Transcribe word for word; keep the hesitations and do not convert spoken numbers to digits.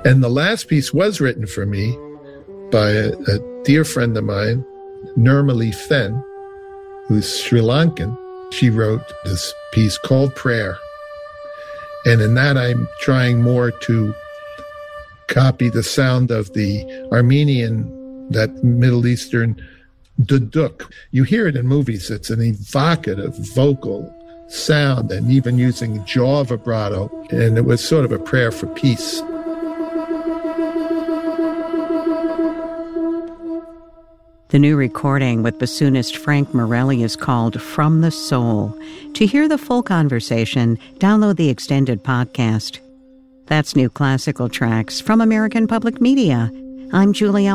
And the last piece was written for me by a, a dear friend of mine, Nirmali Fen, who's Sri Lankan. She wrote this piece called Prayer. And in that, I'm trying more to copy the sound of the Armenian, that Middle Eastern duduk. You hear it in movies. It's an evocative vocal sound, and even using jaw vibrato. And it was sort of a prayer for peace. The new recording with bassoonist Frank Morelli is called From the Soul. To hear the full conversation, download the extended podcast. That's New Classical Tracks from American Public Media. I'm Julia